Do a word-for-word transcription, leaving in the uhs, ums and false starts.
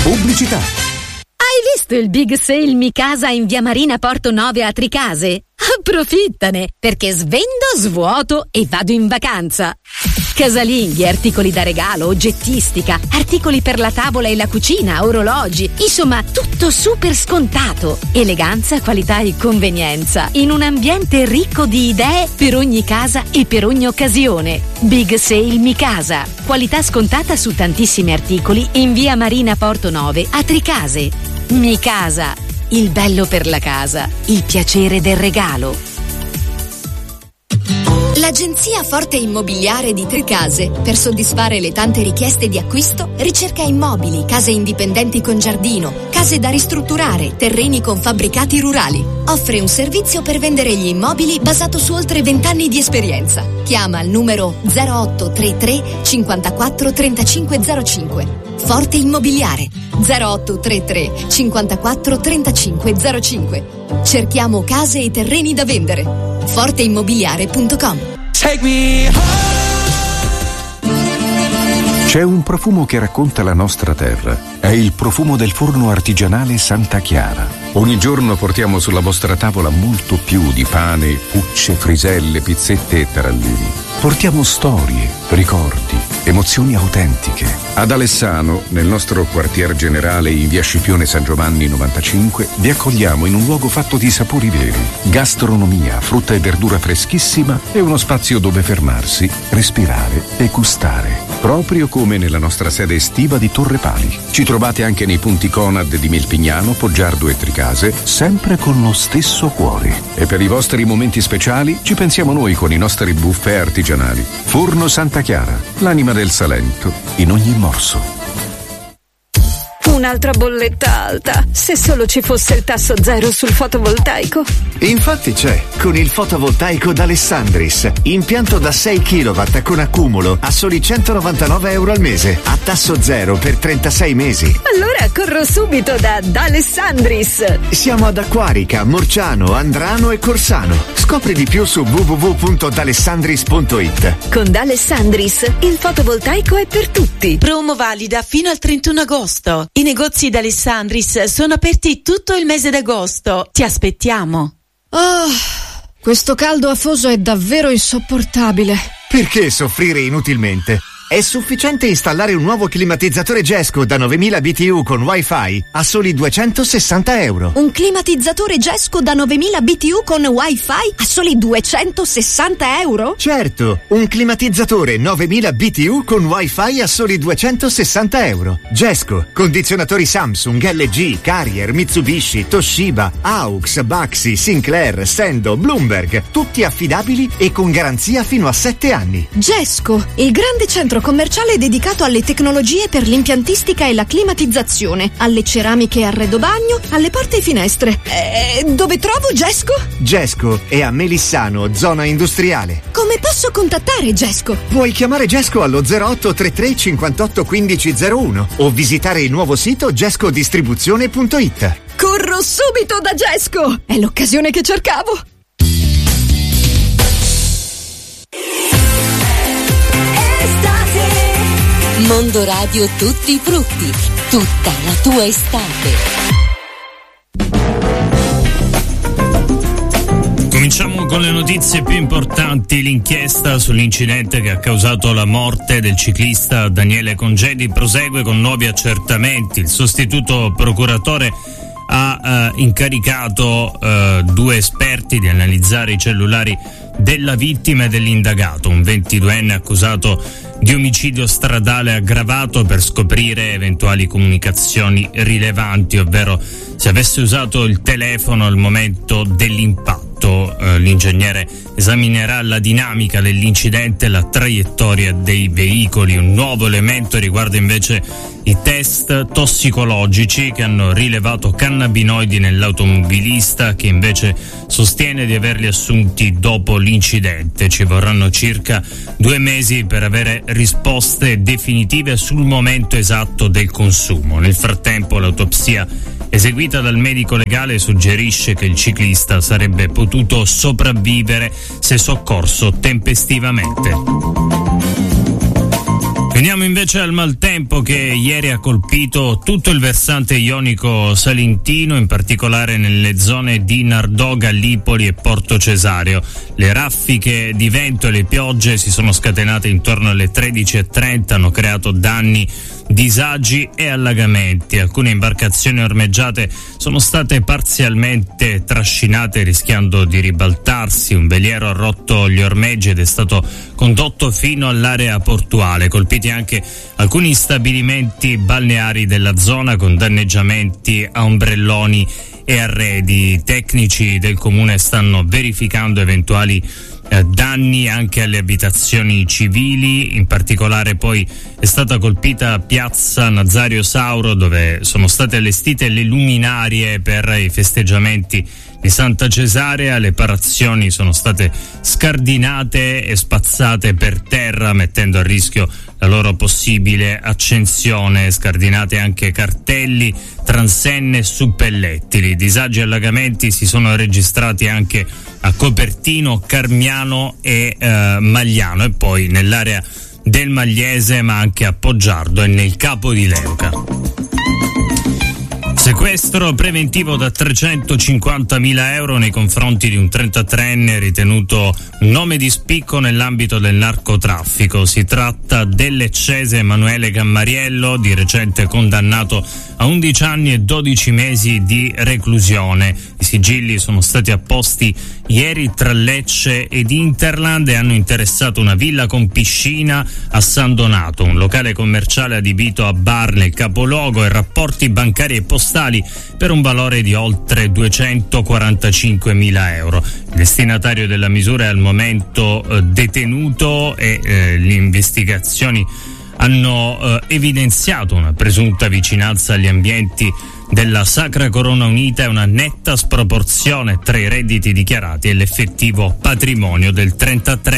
Pubblicità. Hai visto il Big Sale Mi Casa in via Marina Porto nove a Tricase? Approfittane, perché svendo, svuoto e vado in vacanza. Casalinghi, articoli da regalo, oggettistica, articoli per la tavola e la cucina, orologi, insomma tutto super scontato. Eleganza, qualità e convenienza in un ambiente ricco di idee per ogni casa e per ogni occasione. Big Sale Mi Casa, qualità scontata su tantissimi articoli in via Marina Porto nove a Tricase. Mi Casa, il bello per la casa, il piacere del regalo. L'agenzia Forte Immobiliare di Tricase, per soddisfare le tante richieste di acquisto, ricerca immobili, case indipendenti con giardino, case da ristrutturare, terreni con fabbricati rurali. Offre un servizio per vendere gli immobili basato su oltre vent'anni di esperienza. Chiama al numero zero otto tre tre cinquantaquattro trentacinque zero cinque. Forte Immobiliare zero otto tre tre cinquantaquattro trentacinque zero cinque. Cerchiamo case e terreni da vendere. forte immobiliare punto com. Take me home. C'è un profumo che racconta la nostra terra. È il profumo del forno artigianale Santa Chiara. Ogni giorno portiamo sulla vostra tavola molto più di pane, pucce, friselle, pizzette e tarallini. Portiamo storie, ricordi, emozioni autentiche. Ad Alessano, nel nostro quartier generale in via Scipione San Giovanni novantacinque, vi accogliamo in un luogo fatto di sapori veri, gastronomia, frutta e verdura freschissima e uno spazio dove fermarsi, respirare e gustare. Proprio come nella nostra sede estiva di Torre Pali. Ci trovate anche nei punti Conad di Milpignano, Poggiardo e Tricase, sempre con lo stesso cuore. E per i vostri momenti speciali ci pensiamo noi con i nostri buffet artigianali. Forno Santa Chiara, l'anima del Salento, in ogni morso. Un'altra bolletta alta. Se solo ci fosse il tasso zero sul fotovoltaico. Infatti c'è, con il fotovoltaico d'Alessandris. Impianto da sei chilowatt con accumulo a soli centonovantanove euro al mese. A tasso zero per trentasei mesi. Allora corro subito da D'Alessandris. Siamo ad Acquarica, Morciano, Andrano e Corsano. Scopri di più su w w w punto d'alessandris punto it. Con D'Alessandris il fotovoltaico è per tutti. Promo valida fino al trentuno agosto. I negozi d'Alessandris sono aperti tutto il mese d'agosto. Ti aspettiamo. Oh, questo caldo afoso è davvero insopportabile. Perché soffrire inutilmente? È sufficiente installare un nuovo climatizzatore Gesco da novemila B T U con Wi-Fi a soli duecentosessanta euro. Un climatizzatore Gesco da novemila B T U con Wi-Fi a soli duecentosessanta euro? Certo, un climatizzatore novemila B T U con Wi-Fi a soli duecentosessanta euro. Gesco, condizionatori Samsung, L G, Carrier, Mitsubishi, Toshiba, Aux, Baxi, Sinclair, Sendo, Bloomberg, tutti affidabili e con garanzia fino a sette anni. Gesco, il grande centro commerciale dedicato alle tecnologie per l'impiantistica e la climatizzazione, alle ceramiche e arredo bagno, alle porte e finestre. Eh, dove trovo Gesco? Gesco è a Melissano, zona industriale. Come posso contattare Gesco? Puoi chiamare Gesco allo zero otto tre tre cinquantotto quindici zero uno o visitare il nuovo sito gescodistribuzione punto it. Corro subito da Gesco! È l'occasione che cercavo! Mondo Radio tutti i frutti, tutta la tua estate. Cominciamo con le notizie più importanti. L'inchiesta sull'incidente che ha causato la morte del ciclista Daniele Congedi prosegue con nuovi accertamenti. Il sostituto procuratore ha eh, incaricato eh, due esperti di analizzare i cellulari della vittima e dell'indagato, un ventiduenne accusato di omicidio stradale aggravato, per scoprire eventuali comunicazioni rilevanti, ovvero se avesse usato il telefono al momento dell'impatto. Eh, l'ingegnere esaminerà la dinamica dell'incidente e la traiettoria dei veicoli. Un nuovo elemento riguarda invece i test tossicologici che hanno rilevato cannabinoidi nell'automobilista, che invece sostiene di averli assunti dopo l'incidente. Ci vorranno circa due mesi per avere risposte definitive sul momento esatto del consumo. Nel frattempo l'autopsia eseguita dal medico legale suggerisce che il ciclista sarebbe potuto sopravvivere se soccorso tempestivamente. Veniamo invece al maltempo che ieri ha colpito tutto il versante ionico salentino, in particolare nelle zone di Nardò, Gallipoli e Porto Cesario. Le raffiche di vento e le piogge si sono scatenate intorno alle tredici e trenta, hanno creato danni, disagi e allagamenti. Alcune imbarcazioni ormeggiate sono state parzialmente trascinate rischiando di ribaltarsi. Un veliero ha rotto gli ormeggi ed è stato condotto fino all'area portuale. Colpiti anche alcuni stabilimenti balneari della zona con danneggiamenti a ombrelloni e arredi. I tecnici del comune stanno verificando eventuali Eh, danni anche alle abitazioni civili. In particolare poi è stata colpita piazza Nazario Sauro, dove sono state allestite le luminarie per i festeggiamenti di Santa Cesarea. Le parazioni sono state scardinate e spazzate per terra, mettendo a rischio la loro possibile accensione. Scardinate anche cartelli, transenne e suppellettili. Disagi e allagamenti si sono registrati anche a Copertino, Carmiano e eh, Magliano, e poi nell'area del Magliese, ma anche a Poggiardo e nel Capo di Leuca. Sequestro preventivo da trecentocinquantamila euro nei confronti di un trentatreenne ritenuto un nome di spicco nell'ambito del narcotraffico. Si tratta dell'eccese Emanuele Gammariello, di recente condannato a undici anni e dodici mesi di reclusione. I sigilli sono stati apposti ieri tra Lecce ed Interland e hanno interessato una villa con piscina a San Donato, un locale commerciale adibito a bar nel capoluogo e rapporti bancari e postali per un valore di oltre duecentoquarantacinquemila euro. Il destinatario della misura è al momento eh, detenuto e eh, le investigazioni hanno eh, evidenziato una presunta vicinanza agli ambienti della Sacra Corona Unita e una netta sproporzione tra i redditi dichiarati e l'effettivo patrimonio del trentatré.